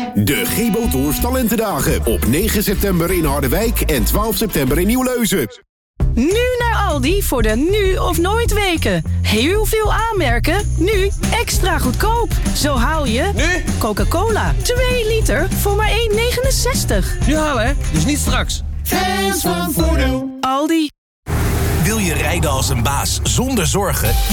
De Gebo Tours Talentendagen op 9 september in Harderwijk en 12 september in Nieuwleuzen. Nu naar Aldi voor de nu of nooit weken. Heel veel aanmerken, nu extra goedkoop. Zo haal je... Nu? Coca-Cola, 2 liter voor maar 1,69. Nu halen, hè? Dus niet straks. Fans van Voordeel. Aldi. Wil je rijden als een baas zonder zorgen?